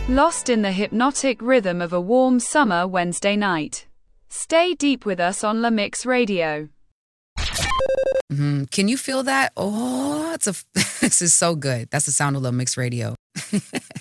Lost in the hypnotic rhythm of a warm summer Wednesday night. Stay deep with us on La Mix Radio. Can you feel that? Oh, this is so good. That's the sound of La Mix Radio.